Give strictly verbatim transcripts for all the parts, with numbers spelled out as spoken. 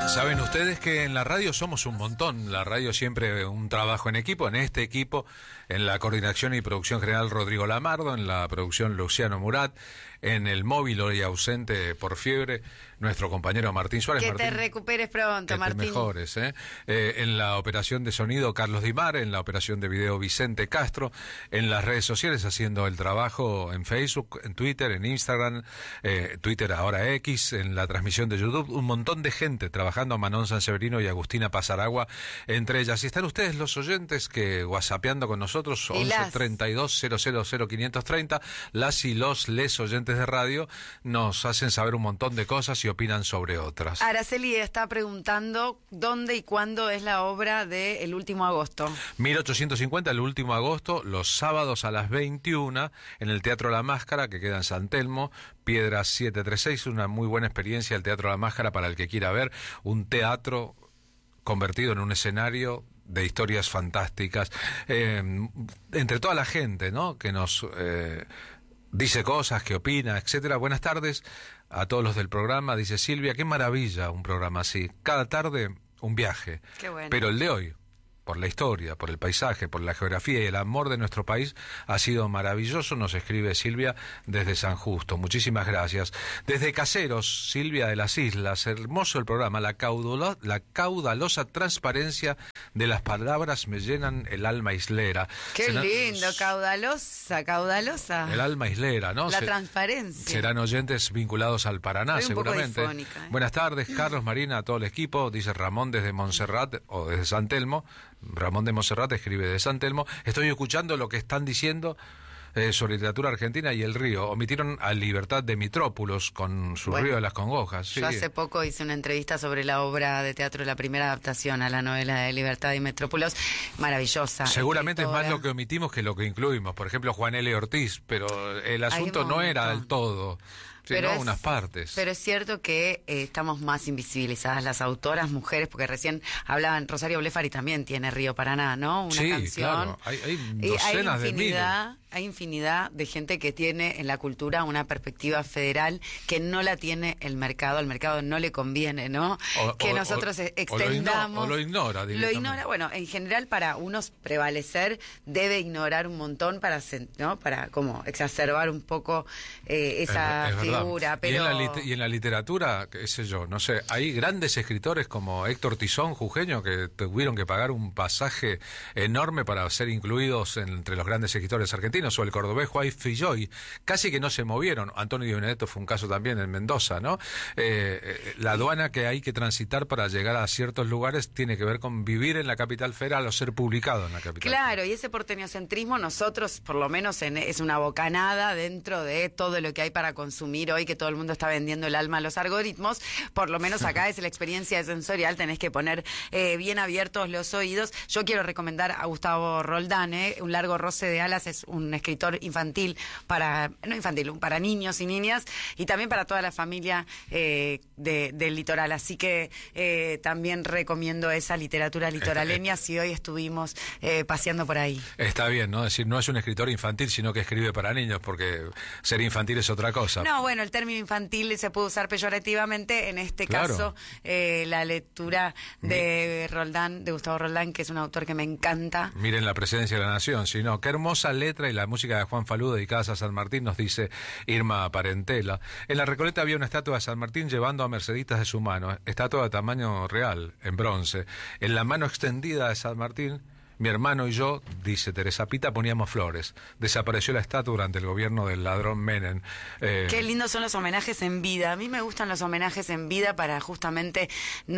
Saben ustedes que en la radio somos un montón. La radio siempre un trabajo en equipo. En este equipo, en la coordinación y producción general Rodrigo Lamardo, en la producción Luciano Murat, en el móvil hoy ausente por fiebre nuestro compañero Martín Suárez. Que Martín, te recuperes pronto, que Martín. te mejores, ¿eh? Eh, en la operación de sonido Carlos Dimar, en la operación de video Vicente Castro, en las redes sociales haciendo el trabajo en Facebook, en Twitter, en Instagram, eh, Twitter ahora X, en la transmisión de YouTube, un montón de gente trabajando, a Manon Sanseverino y Agustina Pasaragua, entre ellas. Y están ustedes los oyentes que whatsappeando con nosotros, once treinta y dos cero cero cero quinientos treinta, las y los les oyentes de radio nos hacen saber un montón de cosas y opinan sobre otras. Araceli está preguntando dónde y cuándo es la obra de El Último Agosto. mil ochocientos cincuenta, El Último Agosto, los sábados a las veintiuna, en el Teatro La Máscara, que queda en San Telmo, Piedra setecientos treinta y seis, una muy buena experiencia el Teatro La Máscara para el que quiera ver un teatro convertido en un escenario de historias fantásticas, eh, entre toda la gente, ¿no?, que nos eh, dice cosas, que opina, etcétera. Buenas tardes a todos los del programa, dice Silvia, qué maravilla un programa así, cada tarde un viaje. Qué bueno. Pero el de hoy, por la historia, por el paisaje, por la geografía y el amor de nuestro país, ha sido maravilloso, nos escribe Silvia desde San Justo. Muchísimas gracias. Desde Caseros, Silvia de las Islas, hermoso el programa, la, caudalo, la caudalosa transparencia de las palabras me llenan el alma islera. Qué Serán, lindo, caudalosa, caudalosa. El alma islera, ¿no? La Se, transparencia. Serán oyentes vinculados al Paraná, Soy un seguramente. poco difónica, ¿eh? Buenas tardes, Carlos, Marina, a todo el equipo, dice Ramón desde Montserrat o desde San Telmo. Ramón de Montserrat escribe de San Telmo. Estoy escuchando lo que están diciendo eh, sobre literatura argentina y el río. Omitieron a Libertad de Mitrópolos con su Bueno, Río de las Congojas. Sí. Yo hace poco hice una entrevista sobre la obra de teatro, la primera adaptación a la novela de Libertad de Mitrópolos. Maravillosa. Seguramente escritora. es más lo que omitimos que lo que incluimos. Por ejemplo, Juan L. Ortiz, pero el asunto no era del todo. Sí, pero no, es, unas partes. Pero es cierto que eh, estamos más invisibilizadas las autoras, mujeres, porque recién hablaban, Rosario Blefari también tiene Río Paraná, ¿no? Una sí, canción. Claro, hay, hay Y docenas hay infinidad, de mil. Hay infinidad de gente que tiene en la cultura una perspectiva federal que no la tiene el mercado, al mercado no le conviene, ¿no? O, que o, nosotros o, extendamos. O lo, ignora, o lo ignora Lo ignora, bueno, en general para unos prevalecer debe ignorar un montón para, ¿no? Para como exacerbar un poco eh, esa es, es figura, verdad. pero... Y en, la, y en la literatura, qué sé yo, no sé, hay grandes escritores como Héctor Tizón, jujeño, que tuvieron que pagar un pasaje enorme para ser incluidos en, entre los grandes escritores argentinos, o el cordobés Juan Filloy, casi que no se movieron. Antonio Di Benedetto fue un caso también en Mendoza, ¿no? Eh, eh, la aduana que hay que transitar para llegar a ciertos lugares tiene que ver con vivir en la capital federal o ser publicado en la capital. Claro, federal. Y ese porteñocentrismo nosotros, por lo menos, en, es una bocanada dentro de todo lo que hay para consumir hoy, que todo el mundo está vendiendo el alma a los algoritmos. Por lo menos acá es la experiencia sensorial, tenés que poner eh, bien abiertos los oídos. Yo quiero recomendar a Gustavo Roldán, ¿eh? Un largo roce de alas, es un escritor infantil para, no infantil, para niños y niñas, y también para toda la familia eh, de, del litoral. Así que eh, también recomiendo esa literatura litoraleña si hoy estuvimos eh, paseando por ahí. Está bien, ¿no? Es decir, no es un escritor infantil, sino que escribe para niños, porque ser infantil es otra cosa. No, bueno, el término infantil se puede usar peyorativamente, en este claro. caso eh, la lectura de Mi... Roldán, de Gustavo Roldán, que es un autor que me encanta. Miren la Presidencia de la Nación, si no, qué hermosa letra y la música de Juan Falú dedicadas a San Martín, nos dice Irma Parentela. En la Recoleta había una estatua de San Martín llevando a mercedistas de su mano, estatua de tamaño real, en bronce. En la mano extendida de San Martín, mi hermano y yo, dice Teresa Pita, poníamos flores. Desapareció la estatua durante el gobierno del ladrón Menem. Eh... Qué lindos son los homenajes en vida. A mí me gustan los homenajes en vida para justamente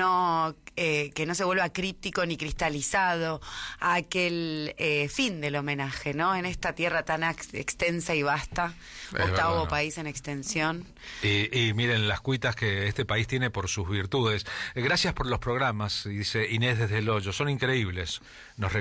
no eh, que no se vuelva críptico ni cristalizado aquel eh, fin del homenaje, ¿no? En esta tierra tan extensa y vasta, es octavo verdad, ¿no? país en extensión. Y, y miren las cuitas que este país tiene por sus virtudes. Eh, gracias por los programas, dice Inés desde el Hoyo, son increíbles. Nos regalan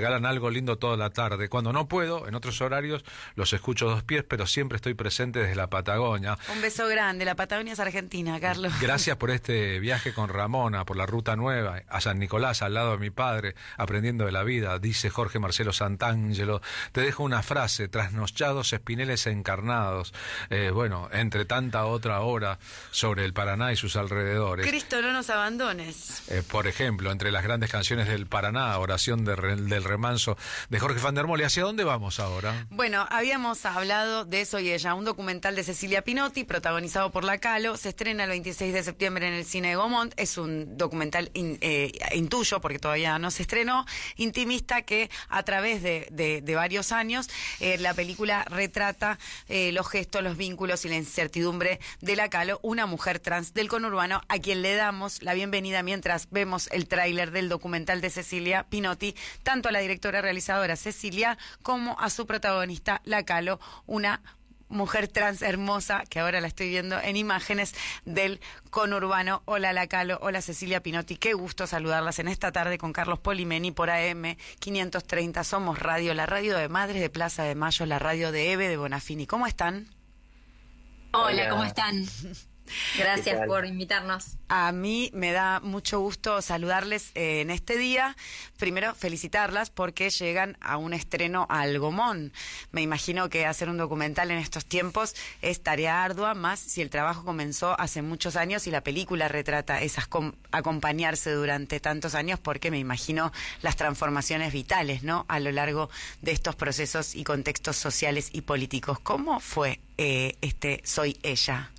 regalan algo lindo toda la tarde. Cuando no puedo, en otros horarios, los escucho dos pies, pero siempre estoy presente desde la Patagonia. Un beso grande. La Patagonia es Argentina, Carlos. Gracias por este viaje con Ramona, por la ruta nueva, a San Nicolás, al lado de mi padre, aprendiendo de la vida, dice Jorge Marcelo Santangelo. Te dejo una frase: trasnochados espineles encarnados. Eh, bueno, entre tanta otra obra sobre el Paraná y sus alrededores. Cristo, no nos abandones. Eh, por ejemplo, entre las grandes canciones del Paraná, Oración de re, del Remanso, de Jorge van der Molle. ¿Hacia dónde vamos ahora? Bueno, habíamos hablado de Soy ella, un documental de Cecilia Pinotti, protagonizado por La Calo. Se estrena el veintiséis de septiembre en el Cine de Gaumont. Es un documental, in, eh, intuyo, porque todavía no se estrenó, intimista, que a través de, de, de varios años eh, la película retrata eh, los gestos, los vínculos y la incertidumbre de La Calo, una mujer trans del conurbano, a quien le damos la bienvenida mientras vemos el tráiler del documental de Cecilia Pinotti, tanto a la directora realizadora Cecilia como a su protagonista La Calo, una mujer trans hermosa, que ahora la estoy viendo en imágenes del conurbano. Hola La Calo, hola Cecilia Pinotti, qué gusto saludarlas en esta tarde con Carlos Polimeni por A M quinientos treinta, Somos Radio, la radio de Madres de Plaza de Mayo, la radio de Eve de Bonafini. ¿Cómo están? Hola, Hola. ¿Cómo están? Gracias por invitarnos. A mí me da mucho gusto saludarles eh, en este día. Primero, felicitarlas porque llegan a un estreno al Gaumont. Me imagino que hacer un documental en estos tiempos es tarea ardua, más si el trabajo comenzó hace muchos años y la película retrata esas acompañarse durante tantos años, porque me imagino las transformaciones vitales, ¿no?, a lo largo de estos procesos y contextos sociales y políticos. ¿Cómo fue eh, este Soy ella?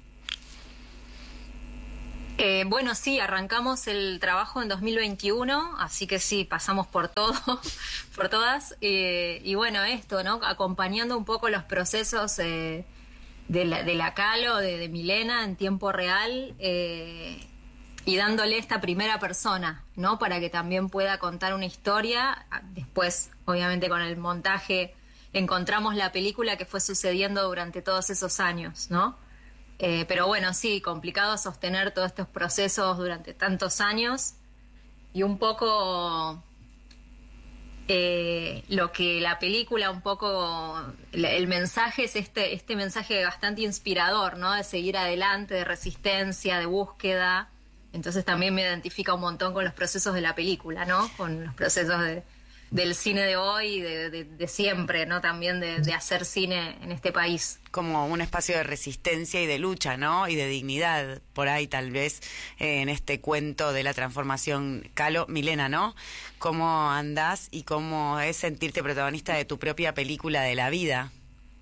Eh, bueno, sí, arrancamos el trabajo en dos mil veintiuno, así que sí, pasamos por todo, por todas. Eh, y bueno, esto, ¿no? Acompañando un poco los procesos eh, de, la, de la Calo, de, de Milena en tiempo real, eh, y dándole esta primera persona, ¿no? Para que también pueda contar una historia. Después, obviamente, con el montaje encontramos la película que fue sucediendo durante todos esos años, ¿no? Eh, pero bueno, sí, complicado sostener todos estos procesos durante tantos años, y un poco eh, lo que la película, un poco el mensaje es este, este mensaje bastante inspirador, ¿no? De seguir adelante, de resistencia, de búsqueda. Entonces también me identifica un montón con los procesos de la película, ¿no? Con los procesos de, del cine de hoy, de, de, de siempre, ¿no? También de, de hacer cine en este país. Como un espacio de resistencia y de lucha, ¿no? Y de dignidad, por ahí tal vez, eh, en este cuento de la transformación. Calo, Milena, ¿no? ¿Cómo andás y cómo es sentirte protagonista de tu propia película de la vida?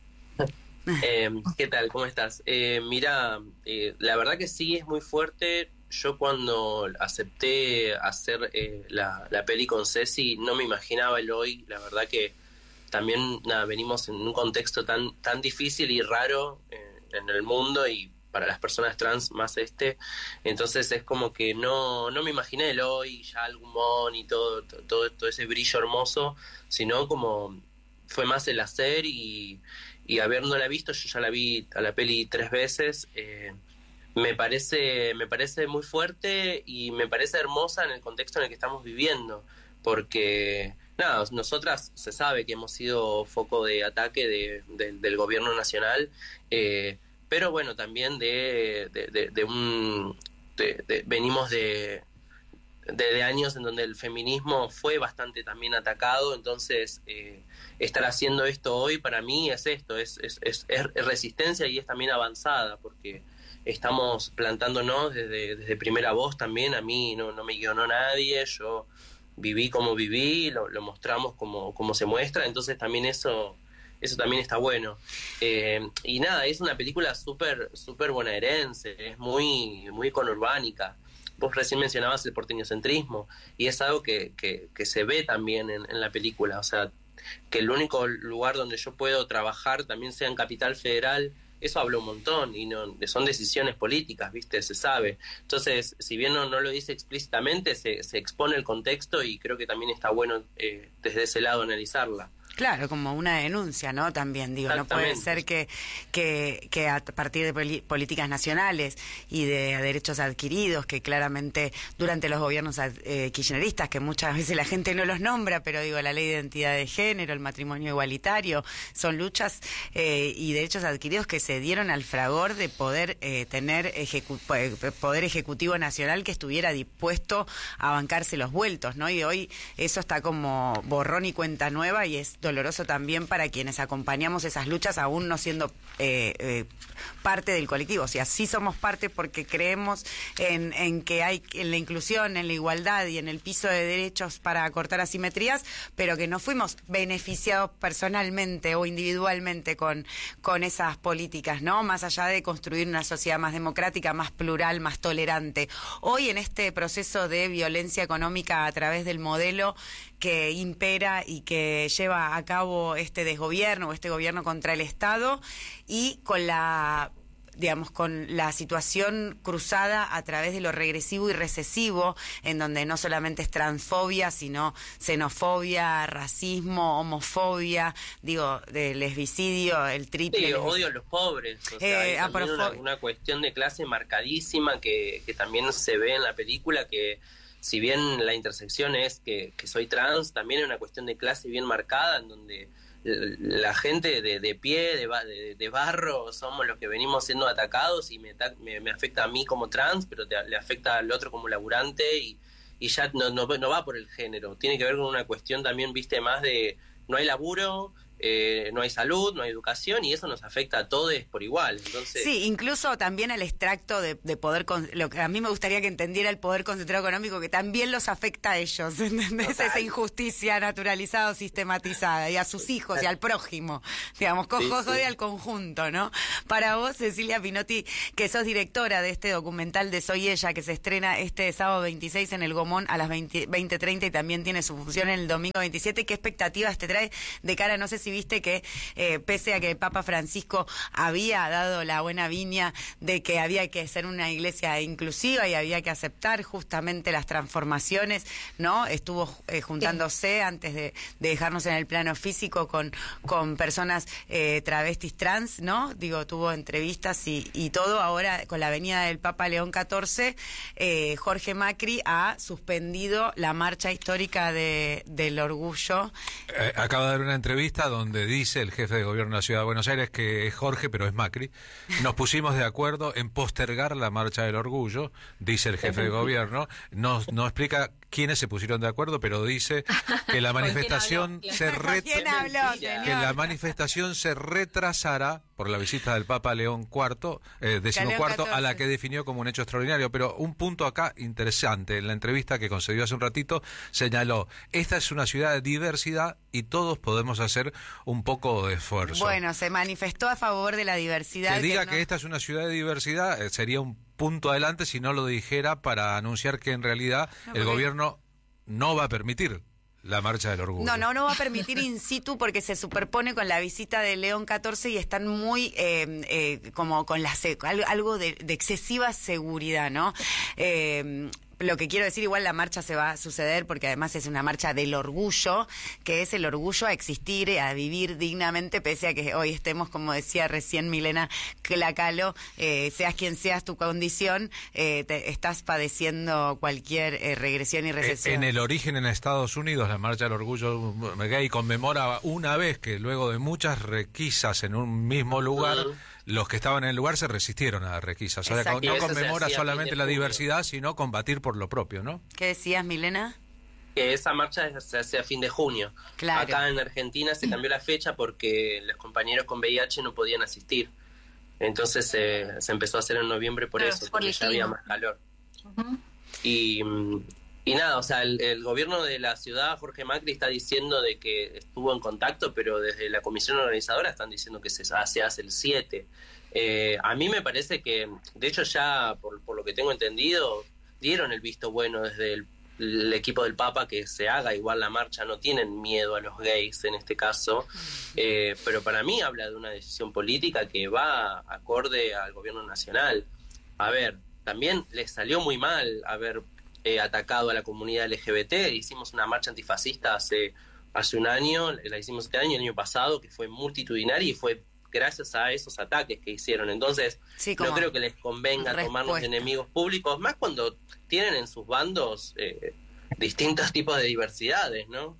Eh, ¿Qué tal? ¿Cómo estás? Eh, mira, eh, la verdad que sí, es muy fuerte. Yo cuando acepté hacer eh, la, la peli con Ceci, no me imaginaba el hoy. La verdad que también nada, venimos en un contexto tan tan difícil y raro eh, en el mundo, y para las personas trans más este. Entonces es como que no no me imaginé el hoy, ya el Gaumont y todo, todo, todo ese brillo hermoso, sino como fue más el hacer, y, y habiéndola visto, yo ya la vi a la peli tres veces, eh, me parece me parece muy fuerte y me parece hermosa en el contexto en el que estamos viviendo, porque nada, nosotras se sabe que hemos sido foco de ataque de, de, del gobierno nacional, eh, pero bueno, también de, de, de, de un de, de, venimos de, de de años en donde el feminismo fue bastante también atacado. Entonces eh, estar haciendo esto hoy para mí es esto, es, es, es, es resistencia, y es también avanzada, porque estamos plantándonos desde, desde primera voz también. A mí no, no me guionó nadie, yo viví como viví, lo, lo mostramos como, como se muestra, entonces también eso eso también está bueno. Eh, y nada, es una película súper súper bonaerense, es muy, muy conurbánica. Vos recién mencionabas el porteñocentrismo, y es algo que, que, que se ve también en, en la película, o sea, que el único lugar donde yo puedo trabajar también sea en Capital Federal. Eso habla un montón, y no son decisiones políticas, ¿viste? Se sabe. Entonces, si bien no, no lo dice explícitamente, se, se expone el contexto, y creo que también está bueno eh, desde ese lado analizarla. Claro, como una denuncia, ¿no? También, digo, no puede ser que, que, que a partir de poli- políticas nacionales y de derechos adquiridos, que claramente durante los gobiernos eh, kirchneristas, que muchas veces la gente no los nombra, pero digo, la ley de identidad de género, el matrimonio igualitario, son luchas eh, y derechos adquiridos que se dieron al fragor de poder eh, tener ejecu- poder ejecutivo nacional que estuviera dispuesto a bancarse los vueltos, ¿no? Y hoy eso está como borrón y cuenta nueva, y es doloroso también para quienes acompañamos esas luchas, aún no siendo eh, eh, parte del colectivo. O sea, sí somos parte porque creemos en, en que hay en la inclusión, en la igualdad y en el piso de derechos para acortar asimetrías, pero que no fuimos beneficiados personalmente o individualmente con, con esas políticas, ¿no? Más allá de construir una sociedad más democrática, más plural, más tolerante. Hoy, en este proceso de violencia económica a través del modelo que impera y que lleva a cabo este desgobierno o este gobierno contra el Estado, y con la digamos, con la situación cruzada a través de lo regresivo y recesivo, en donde no solamente es transfobia, sino xenofobia, racismo, homofobia, digo, de lesbicidio, el triple. Sí, odio a los pobres. O sea, eh, hay también una, una cuestión de clase marcadísima que, que también se ve en la película, que si bien la intersección es que, que soy trans, también es una cuestión de clase bien marcada, en donde la gente de, de pie, de, de, de barro, somos los que venimos siendo atacados, y me, me, me afecta a mí como trans, pero te, le afecta al otro como laburante, y, y ya no, no, no va por el género, tiene que ver con una cuestión también, viste, más de no hay laburo, eh, no hay salud, no hay educación, y eso nos afecta a todos por igual. Entonces, sí, incluso también al extracto de, de poder, con, lo que a mí me gustaría que entendiera el poder concentrado económico, que también los afecta a ellos, ¿entendés? Total. Esa injusticia naturalizada o sistematizada, y a sus hijos y al prójimo, digamos, cojo, sí, sí. Jode al conjunto, ¿no? Para vos, Cecilia Pinotti, que sos directora de este documental de Soy Ella, que se estrena este sábado veintiséis en el Gomón a las veinte treinta, y también tiene su función en el domingo veintisiete, ¿qué expectativas te trae de cara, no sé si viste que eh, pese a que el Papa Francisco había dado la buena viña de que había que ser una iglesia inclusiva y había que aceptar justamente las transformaciones, ¿no? Estuvo eh, juntándose sí. antes de, de dejarnos en el plano físico con, con personas eh, travestis trans, ¿no? Digo, tuvo entrevistas y, y todo. Ahora, con la venida del Papa León catorce, eh, Jorge Macri ha suspendido la marcha histórica de, del orgullo. Eh, acaba de dar una entrevista donde dice el jefe de gobierno de la Ciudad de Buenos Aires que es Jorge, pero es Macri. Nos pusimos de acuerdo en postergar la marcha del orgullo, dice el jefe de gobierno. No, no explica quiénes se pusieron de acuerdo, pero dice que la manifestación se re... que la manifestación se retrasará por la visita del Papa León cuarto, eh, decimocuarto, a la que definió como un hecho extraordinario. Pero un punto acá interesante, en la entrevista que concedió hace un ratito, señaló, esta es una ciudad de diversidad y todos podemos hacer un poco de esfuerzo. Bueno, se manifestó a favor de la diversidad. Que diga que, no... que esta es una ciudad de diversidad eh, sería un punto adelante si no lo dijera, para anunciar que en realidad no, el gobierno no va a permitir la marcha del orgullo. No, no, no va a permitir in situ, porque se superpone con la visita de León catorce y están muy eh, eh, como con la algo de, de excesiva seguridad, ¿no? Eh, Lo que quiero decir, igual la marcha se va a suceder porque además es una marcha del orgullo, que es el orgullo a existir, a vivir dignamente, pese a que hoy estemos, como decía recién Milena Clacalo, eh, seas quien seas tu condición, eh, te, estás padeciendo cualquier eh, regresión y recesión. En el origen en Estados Unidos, la marcha del orgullo gay conmemora una vez que luego de muchas requisas en un mismo lugar, uh-huh. los que estaban en el lugar se resistieron a las requisas. O sea, no conmemora solamente la diversidad, sino combatir por lo propio, ¿no? ¿Qué decías, Milena? Que esa marcha se hace a fin de junio. Claro. Acá en Argentina se cambió la fecha porque los compañeros con V I H no podían asistir. Entonces eh, se empezó a hacer en noviembre por Pero eso, por porque ya había más calor. Uh-huh. Y... Y nada, o sea, el, el gobierno de la ciudad, Jorge Macri, está diciendo de que estuvo en contacto, pero desde la comisión organizadora están diciendo que se, se hace el siete. Eh, a mí me parece que, de hecho ya, por, por lo que tengo entendido, dieron el visto bueno desde el, el equipo del Papa que se haga igual la marcha, no tienen miedo a los gays en este caso, eh, pero para mí habla de una decisión política que va acorde al gobierno nacional. A ver, también les salió muy mal haber... Eh, atacado a la comunidad L G B T. Hicimos una marcha antifascista hace hace un año, la hicimos este año, el año pasado, que fue multitudinaria y fue gracias a esos ataques que hicieron. Entonces, sí, no creo que les convenga respuesta. tomarnos de enemigos públicos, más cuando tienen en sus bandos eh, distintos tipos de diversidades, ¿no?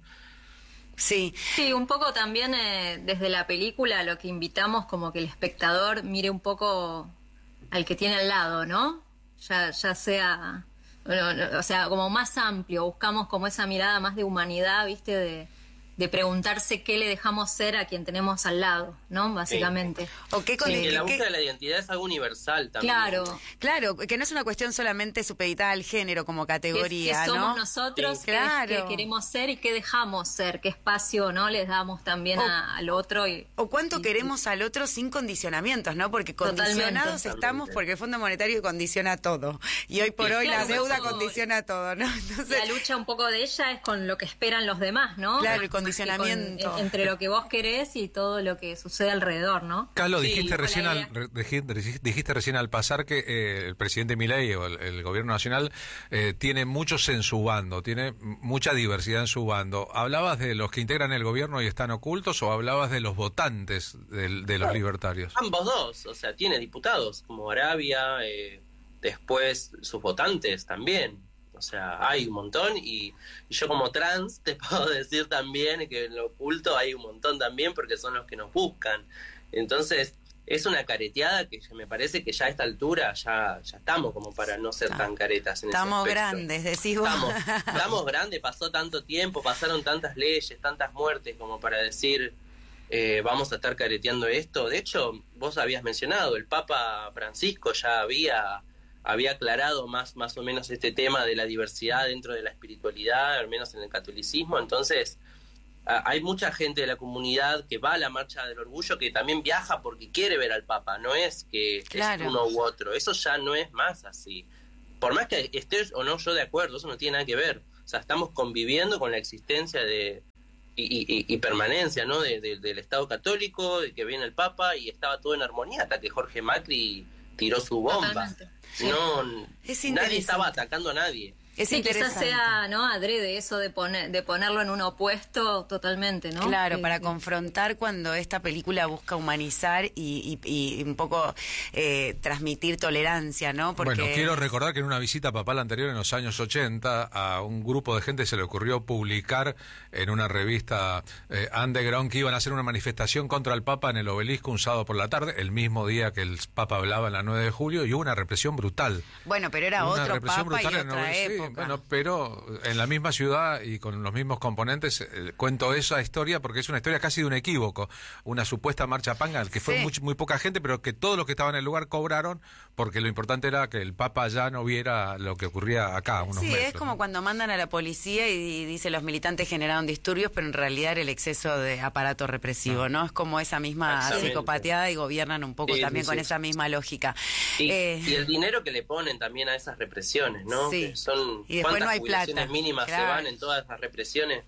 Sí. Sí, un poco también eh, desde la película lo que invitamos como que el espectador mire un poco al que tiene al lado, ¿no? Ya, ya sea, bueno, o sea, como más amplio, buscamos como esa mirada más de humanidad, ¿viste? De, de preguntarse qué le dejamos ser a quien tenemos al lado, ¿no? Básicamente. Sí. O qué con Sí, el, que la qué- búsqueda de la identidad es algo universal también. Claro. Claro, que no es una cuestión solamente supeditada al género como Que, categoría, que somos ¿no? nosotros, Sí. que, Claro. que queremos ser y qué dejamos ser, qué espacio no les damos también O- a- al otro. Y, O cuánto y- queremos al otro sin condicionamientos, ¿no? Porque Totalmente. condicionados Totalmente. estamos porque el Fondo Monetario condiciona todo. Y hoy por Sí, hoy la claro, deuda todo. condiciona todo, ¿no? Entonces, La lucha un poco de ella es con lo que esperan los demás, ¿no? Claro, el Más que condicionamiento. con- en- entre lo que vos querés y todo lo que sucede alrededor, ¿no? Carlos, Sí, dijiste, con la recién al, idea. re- dijiste, dijiste recién al pasar que eh, el presidente Milei o el, el gobierno nacional eh, tiene muchos en su bando, tiene m- mucha diversidad en su bando. ¿Hablabas de los que integran el gobierno y están ocultos o hablabas de los votantes del- de, los Claro. libertarios? Ambos dos, o sea, tiene diputados como Arabia, eh, después sus votantes también. O sea, hay un montón y, y yo como trans te puedo decir también que en lo oculto hay un montón también porque son los que nos buscan. Entonces, es una careteada que me parece que ya a esta altura ya, ya estamos como para no ser tan caretas en ese estamos aspecto. grandes, decís vos. Estamos, estamos grandes, pasó tanto tiempo, pasaron tantas leyes, tantas muertes como para decir eh, vamos a estar careteando esto. De hecho, vos habías mencionado, el Papa Francisco ya había, había aclarado más, más o menos este tema de la diversidad dentro de la espiritualidad, al menos en el catolicismo. Entonces, a, hay mucha gente de la comunidad que va a la Marcha del Orgullo que también viaja porque quiere ver al Papa, no es que Claro. es uno u otro, eso ya no es más así. Por más que esté o no yo de acuerdo, eso no tiene nada que ver. O sea, estamos conviviendo con la existencia de y, y, y permanencia, ¿no? De, de, del Estado católico, de que viene el Papa y estaba todo en armonía hasta que Jorge Macri tiró su bomba. Totalmente. No, Es nadie interesante. estaba atacando a nadie. Es Sí, quizás interesante. sea, ¿no? Adrede eso de poner, de ponerlo en un opuesto totalmente, ¿no? Claro, Que- para que- confrontar cuando esta película busca humanizar y, y- y un poco eh, transmitir tolerancia, ¿no? Porque Bueno, quiero recordar que en una visita papal anterior en los años ochenta a un grupo de gente se le ocurrió publicar en una revista eh, underground que iban a hacer una manifestación contra el Papa en el Obelisco un sábado por la tarde, el mismo día que el Papa hablaba en la nueve de julio, y hubo una represión brutal. Bueno, pero era Una otro represión papa y brutal en otra Nobel, sí, época. bueno, pero en la misma ciudad y con los mismos componentes eh, cuento esa historia porque es una historia casi de un equívoco, una supuesta marcha panga que fue Sí. muy, muy poca gente, pero que todos los que estaban en el lugar cobraron porque lo importante era que el Papa ya no viera lo que ocurría acá, a unos Sí, metros. es como ¿no? cuando mandan a la policía y dice los militantes generaron disturbios, pero en realidad era el exceso de aparato represivo, ¿no? Es como esa misma Exactamente. psicopateada y gobiernan un poco Sí, también sí, con sí. esa misma lógica. Y, Eh, y el dinero que le ponen también a esas represiones, ¿no? Sí. Que son Y después cuántas no hay jubilaciones plata. mínimas Claro. se van en todas esas represiones.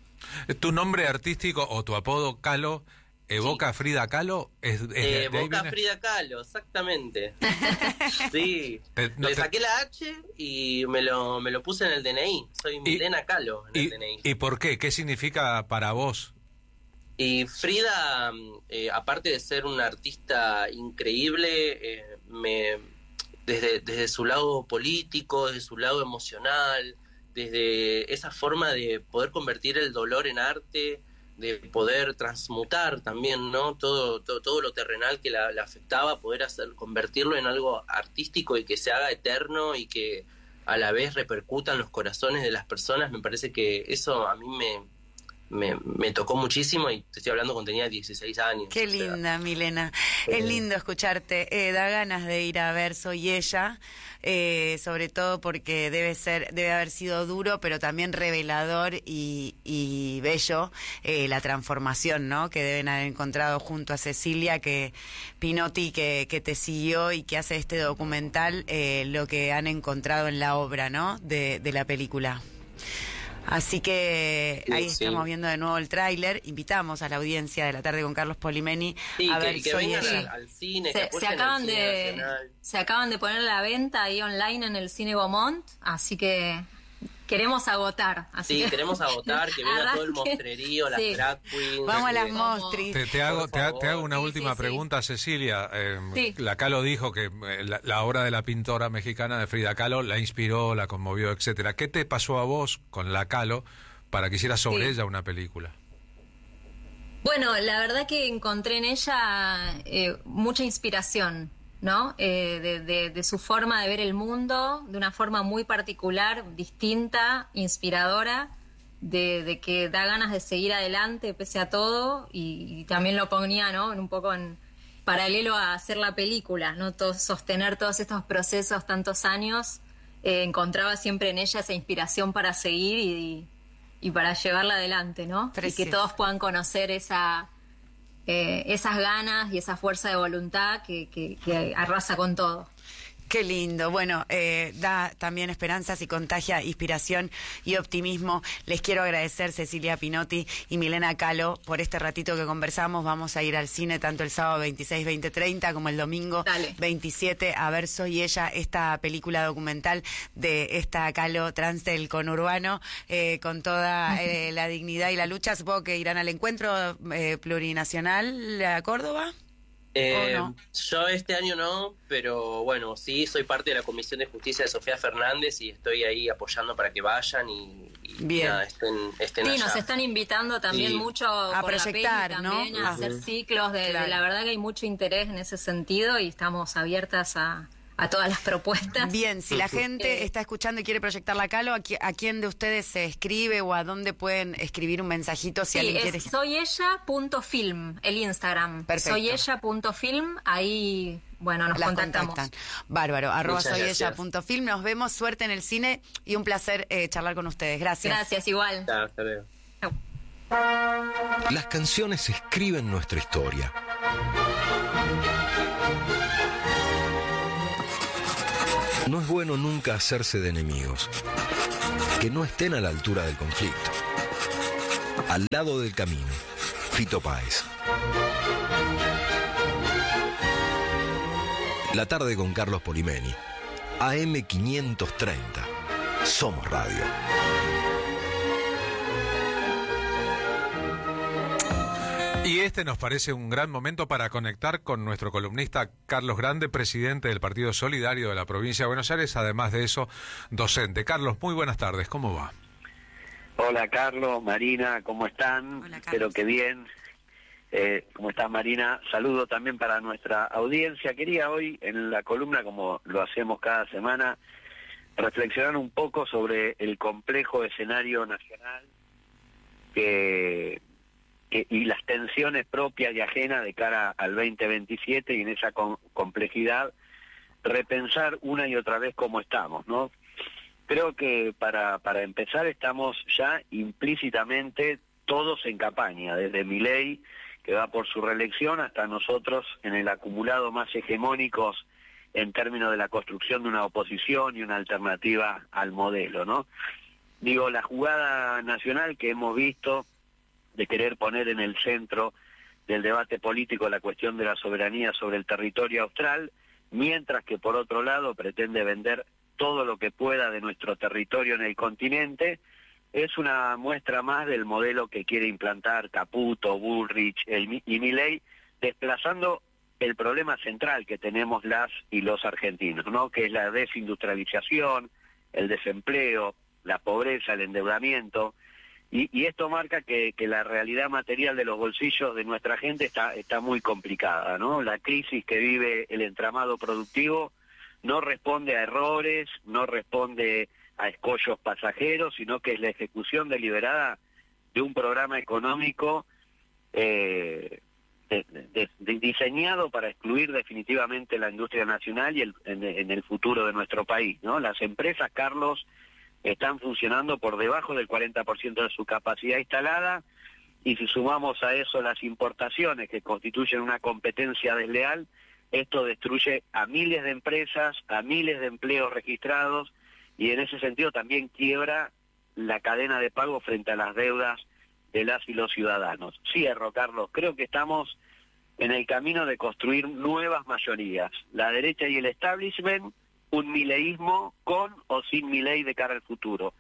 ¿Tu nombre artístico o tu apodo Kahlo evoca a Frida Kahlo? ¿Es, es de- Eh, de ahí Boca viene? Frida Kahlo, exactamente. Sí. Eh, no Le te- saqué la H y me lo, me lo puse en el D N I. Soy Milena Kahlo en ¿Y, el D N I. ¿Y por qué? ¿Qué significa para vos? Y Frida, eh, aparte de ser una artista increíble, eh, me, desde, desde su lado político, desde su lado emocional, desde esa forma de poder convertir el dolor en arte, de poder transmutar también, ¿no? Todo, todo, todo lo terrenal que la, la afectaba, poder hacer, convertirlo en algo artístico y que se haga eterno y que a la vez repercuta en los corazones de las personas. Me parece que eso a mí me, me, me tocó muchísimo y te estoy hablando cuando tenía dieciséis años. Qué o sea, linda, Milena. Es eh, lindo escucharte. Eh, da ganas de ir a ver Soy Ella, eh, sobre todo porque debe ser, debe haber sido duro, pero también revelador y, y bello eh, la transformación, ¿no? Que deben haber encontrado junto a Cecilia, que Pinotti, que, que te siguió y que hace este documental, eh, lo que han encontrado en la obra, ¿no? De, de la película. Así que ahí Sí. estamos viendo de nuevo el tráiler. Invitamos a la audiencia de la tarde con Carlos Polimeni Sí, a que, ver que Soy vengan Ella. al, al cine, que Se, se apoyen al acaban cine de nacional. se acaban de poner a la venta ahí online en el Cine Beaumont, así que queremos agotar. Así Sí, que... queremos agotar, que venga Arranque. todo el mostrerío, las Sí. drag queens. Vamos a las eh, mostris. Te, te hago, te, ha- te hago una Sí, última sí, sí. pregunta, Cecilia. Eh, Sí. La Kahlo dijo que eh, la, la obra de la pintora mexicana de Frida Kahlo la inspiró, la conmovió, etcétera. ¿Qué te pasó a vos con la Kahlo para que hicieras sobre Sí. ella una película? Bueno, la verdad que encontré en ella eh, mucha inspiración, ¿no? Eh, de, de- de su forma de ver el mundo, de una forma muy particular, distinta, inspiradora, de, de que da ganas de seguir adelante pese a todo, y, y también lo ponía, ¿no? Un poco en paralelo a hacer la película, ¿no? Todo, sostener todos estos procesos tantos años, eh, encontraba siempre en ella esa inspiración para seguir y, y para llevarla adelante, ¿no? Precioso. Y que todos puedan conocer esa eh, esas ganas y esa fuerza de voluntad que, que, que arrasa con todo. Qué lindo. Bueno, eh, da también esperanzas y contagia inspiración y optimismo. Les quiero agradecer, Cecilia Pinotti y Milena Kahlo, por este ratito que conversamos. Vamos a ir al cine tanto el sábado veintiséis, veinte, treinta como el domingo Dale. veintisiete a ver Soy Ella, esta película documental de esta Kahlo trans del conurbano, eh, con toda eh, la dignidad y la lucha. Supongo que irán al encuentro eh, plurinacional a Córdoba. Eh, ¿O no? Yo este año no, pero bueno, sí, soy parte de la Comisión de Justicia de Sofía Fernández y estoy ahí apoyando para que vayan y, y Bien. nada, estén, estén Sí, allá. nos están invitando también Sí. mucho A por la proyectar, peli ¿no? también, a Ah. hacer ciclos. De, de- Claro. la verdad que hay mucho interés en ese sentido y estamos abiertas a, a todas las propuestas. Bien, si la gente Eh, está escuchando y quiere proyectar la Kahlo, ¿a, qui- a quién de ustedes se escribe o a dónde pueden escribir un mensajito si Sí, alguien quiere? es soyella.film, el Instagram. Perfecto. Soyella.film, ahí, bueno, nos Las contactamos. contactan. Bárbaro, arroba Muchas soyella.film. Nos vemos, suerte en el cine y un placer eh, charlar con ustedes. Gracias. Gracias, igual. Ya, hasta luego. Chau. Las canciones escriben nuestra historia. No es bueno nunca hacerse de enemigos, que no estén a la altura del conflicto. Al lado del camino, Fito Páez. La tarde con Carlos Polimeni. A M quinientos treinta. Somos Radio. Y este nos parece un gran momento para conectar con nuestro columnista Carlos Grande, presidente del Partido Solidario de la provincia de Buenos Aires, además de eso, docente. Carlos, muy buenas tardes, ¿cómo va? Hola Carlos, Marina, ¿cómo están? Hola, Carlos. Espero que bien. Eh, ¿Cómo estás, Marina? Saludo también para nuestra audiencia. Quería hoy en la columna, como lo hacemos cada semana, reflexionar un poco sobre el complejo escenario nacional que, que, y las tensiones propias y ajenas de cara al veinte veintisiete, y en esa com- complejidad repensar una y otra vez cómo estamos, ¿no? Creo que para, para empezar estamos ya implícitamente todos en campaña, desde Milei, que va por su reelección, hasta nosotros en el acumulado más hegemónicos en términos de la construcción de una oposición y una alternativa al modelo, ¿no? Digo, la jugada nacional que hemos visto de querer poner en el centro del debate político la cuestión de la soberanía sobre el territorio austral, mientras que por otro lado pretende vender todo lo que pueda de nuestro territorio en el continente, es una muestra más del modelo que quiere implantar Caputo, Bullrich el, y Milei, desplazando el problema central que tenemos las y los argentinos, ¿no? Que es la desindustrialización, el desempleo, la pobreza, el endeudamiento, y, y esto marca que, que la realidad material de los bolsillos de nuestra gente está, está muy complicada, ¿no? La crisis que vive el entramado productivo no responde a errores, no responde a escollos pasajeros, sino que es la ejecución deliberada de un programa económico eh, de, de, de, diseñado para excluir definitivamente la industria nacional y el, en, en el futuro de nuestro país, ¿no? Las empresas, Carlos, están funcionando por debajo del cuarenta por ciento de su capacidad instalada, y si sumamos a eso las importaciones que constituyen una competencia desleal, esto destruye a miles de empresas, a miles de empleos registrados, y en ese sentido también quiebra la cadena de pago frente a las deudas de las y los ciudadanos. Cierro, Carlos, creo que estamos en el camino de construir nuevas mayorías, la derecha y el establishment, un mileísmo con o sin Milei de cara al futuro.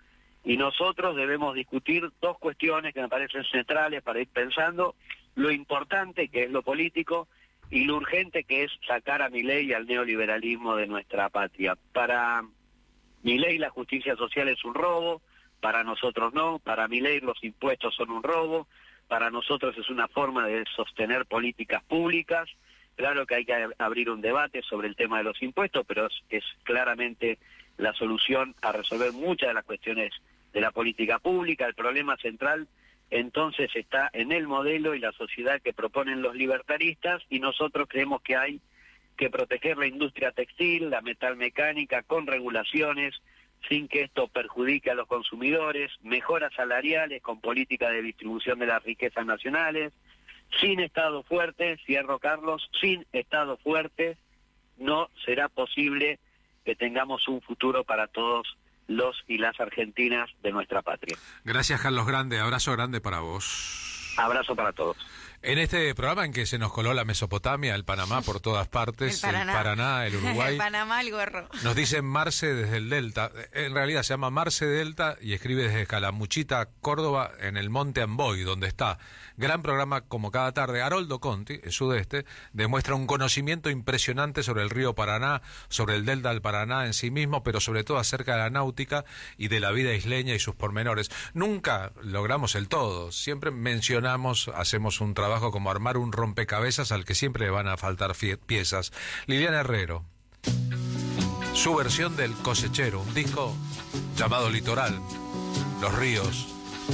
Y nosotros debemos discutir dos cuestiones que me parecen centrales para ir pensando: lo importante, que es lo político, y lo urgente, que es sacar a Milei y al neoliberalismo de nuestra patria. Para Milei la justicia social es un robo, para nosotros no. Para Milei los impuestos son un robo, para nosotros es una forma de sostener políticas públicas. Claro que hay que abrir un debate sobre el tema de los impuestos, pero es, es claramente la solución a resolver muchas de las cuestiones de la política pública. El problema central entonces está en el modelo y la sociedad que proponen los libertaristas, y nosotros creemos que hay que proteger la industria textil, la metalmecánica, con regulaciones, sin que esto perjudique a los consumidores, mejoras salariales con política de distribución de las riquezas nacionales. Sin Estado fuerte, cierro Carlos, sin Estado fuerte no será posible que tengamos un futuro para todos los y las argentinas de nuestra patria. Gracias, Carlos Grande. Abrazo grande para vos. Abrazo para todos. En este programa en que se nos coló la Mesopotamia, el Panamá por todas partes, el Paraná, el, Paraná, el Uruguay. El Panamá, el gorro. Nos dicen Marce desde el Delta. En realidad se llama Marce Delta y escribe desde Calamuchita, Córdoba, en el Monte Amboy, donde está. Gran programa como cada tarde. Haroldo Conti, el sudeste, demuestra un conocimiento impresionante sobre el río Paraná, sobre el Delta del Paraná en sí mismo, pero sobre todo acerca de la náutica y de la vida isleña y sus pormenores. Nunca logramos el todo. Siempre mencionamos, hacemos un trabajo como armar un rompecabezas al que siempre le van a faltar piezas. Liliana Herrero, su versión del Cosechero, un disco llamado Litoral, Los Ríos,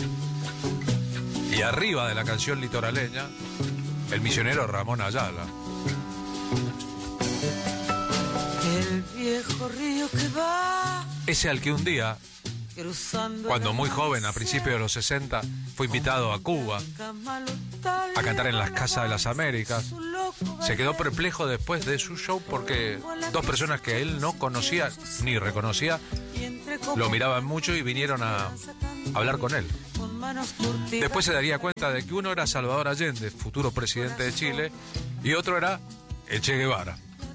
y arriba de la canción litoraleña, el misionero Ramón Ayala. El viejo río que va, ese al que un día, cuando muy joven, a principios de los sesenta, fue invitado a Cuba a cantar en las Casas de las Américas. Se quedó perplejo después de su show porque dos personas que él no conocía ni reconocía lo miraban mucho y vinieron a hablar con él. Después se daría cuenta de que uno era Salvador Allende, futuro presidente de Chile, y otro era el Che Guevara.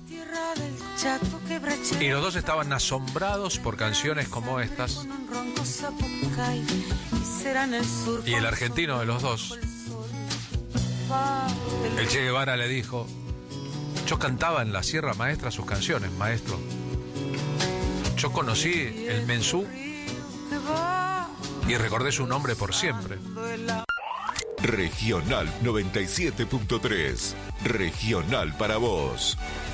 Y los dos estaban asombrados por canciones como estas. Y el argentino de los dos, el Che Guevara, le dijo: yo cantaba en la Sierra Maestra sus canciones, maestro. Yo conocí el Mensú y recordé su nombre por siempre. Regional noventa y siete punto tres. Regional para vos.